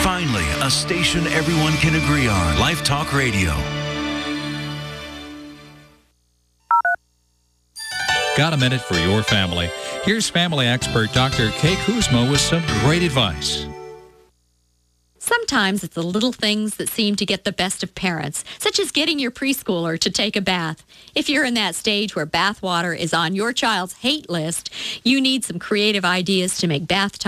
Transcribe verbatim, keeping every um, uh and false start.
Finally, a station everyone can agree on. Life Talk Radio. Got a minute for your family? Here's family expert Doctor Kay Kuzma with some great advice. Sometimes it's the little things that seem to get the best of parents, such as getting your preschooler to take a bath. If you're in that stage where bath water is on your child's hate list, you need some creative ideas to make bath time